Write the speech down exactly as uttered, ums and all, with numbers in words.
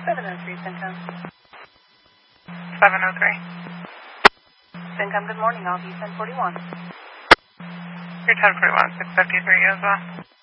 seven oh three, Syncom. seven oh three. Syncom, good morning. I'll be ten forty-one. You're ten forty-one, six fifty-three as well.